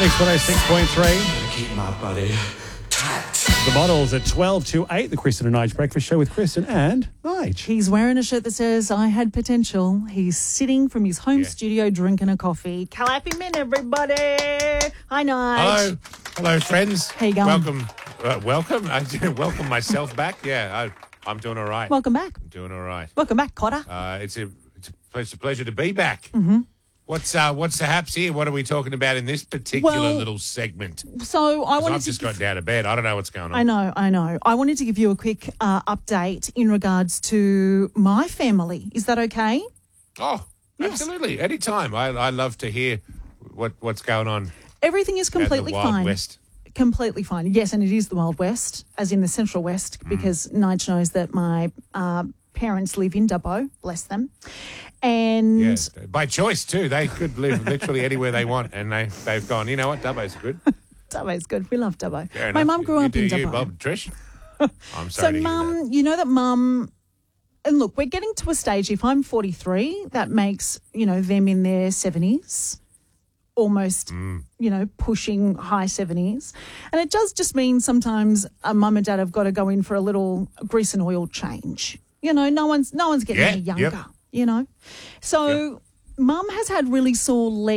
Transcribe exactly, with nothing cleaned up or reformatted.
Mix one oh six point three. Keep my body tight. The models at twelve to eight, the Kristen and Nige Breakfast Show with Kristen and Nige. He's wearing a shirt that says, I had potential. He's sitting from his home Yeah. studio drinking a coffee. Clap him in, everybody. Hi, Nige. Hello, hello, friends. How you going? Welcome, uh, welcome. I welcome myself back. Yeah, I, I'm doing all right. Welcome back. I'm doing all right. Welcome back, Cotter. Uh, it's a it's a pleasure, pleasure to be back. Mm-hmm. What's uh what's the haps here? What are we talking about in this particular Well, little segment? So I 'Cause wanted I've to just give- gotten out of bed. I don't know what's going on. I know, I know. I wanted to give you a quick uh, update in regards to my family. Is that okay? Oh, Yes. absolutely. Anytime. I I love to hear what what's going on Everything is out in the completely Wild fine. West. Completely fine. Yes, and it is the Wild West, as in the Central West, Mm. because Nige knows that my uh, parents live in Dubbo, bless them. And Yeah, by choice too. They could live literally anywhere they want, and they they've gone. You know what? Dubbo's good. Dubbo's good. We love Dubbo. Fair My enough. mum grew you up do in you, Dubbo. Bob, Trish. I'm sorry. So, to hear mum, you know that mum, and look, we're getting to a stage, if I'm forty-three, that makes, you know, them in their seventies, almost, Mm. you know, pushing high seventies. And it does just mean sometimes a mum and dad have got to go in for a little grease and oil change. You know, no one's no one's getting Yeah, any yep. younger, you know. So, mum has had really sore legs.